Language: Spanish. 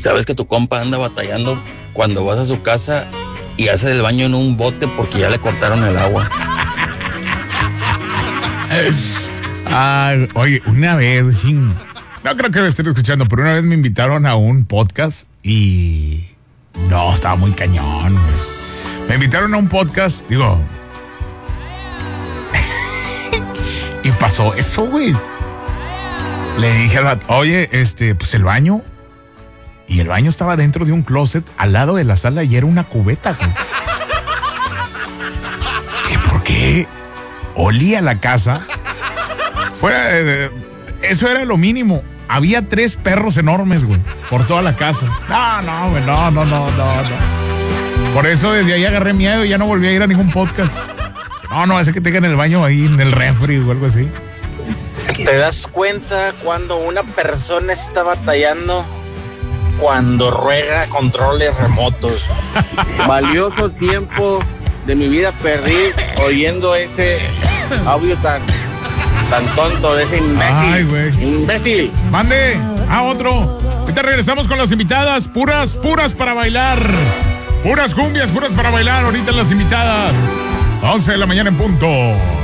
sabes que tu compa anda batallando cuando vas a su casa y hace el baño en un bote porque ya le cortaron el agua. Oye, una vez, no creo que me estén escuchando, pero una vez me invitaron a un podcast y no, estaba muy cañón, güey. Me invitaron a un podcast, digo, y pasó eso, güey. Le dije al vato, oye, pues el baño. Y el baño estaba dentro de un closet al lado de la sala y era una cubeta, güey. Dije, ¿por qué? Olía la casa. Eso era lo mínimo. Había 3 perros enormes, güey, por toda la casa. No, güey, no. Por eso desde ahí agarré miedo y ya no volví a ir a ningún podcast. No, ese que tenga en el baño ahí, en el refri o algo así. ¿Te das cuenta cuando una persona está batallando? Cuando ruega controles remotos. Valioso tiempo de mi vida perdí oyendo ese audio tan tonto de ese imbécil. Ay, güey. Imbécil. Mande a otro. Ahorita regresamos con las invitadas. Puras para bailar. Puras cumbias, puras para bailar. Ahorita las invitadas. 11 de la mañana en punto.